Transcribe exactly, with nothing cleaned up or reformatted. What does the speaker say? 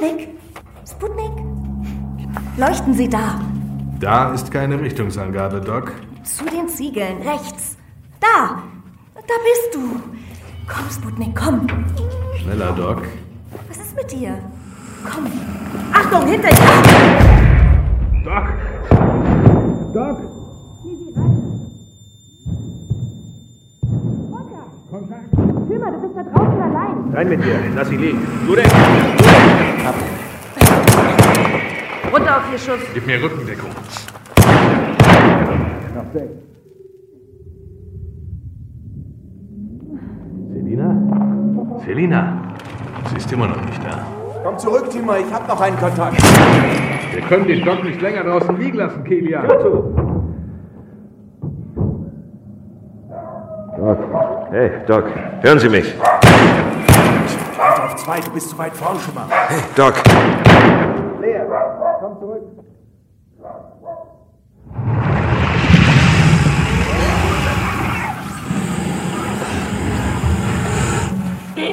Sputnik? Sputnik? Leuchten Sie da. Da ist keine Richtungsangabe, Doc. Zu den Ziegeln, rechts. Da! Da bist du! Komm, Sputnik, komm! Schneller, Doc. Was ist mit dir? Komm! Achtung, hinter dir! Doc! Doc! Kontakt! Schimmer, du bist da draußen allein! Rein mit dir, lass sie liegen. Du denkst! Ab! Runter auf vier Schuss! Gib mir Rückendeckung. Noch sechs. Selina? Selina? Sie ist immer noch nicht da. Komm zurück, Tima, ich hab noch einen Kontakt. Wir können den Doc nicht länger draußen liegen lassen, Kilian. Hör zu. Doc. Hey, Doc, hören Sie mich. Halt auf zwei, du bist zu weit vorn, Schimmer. Hey, Doc. Leer, komm zurück.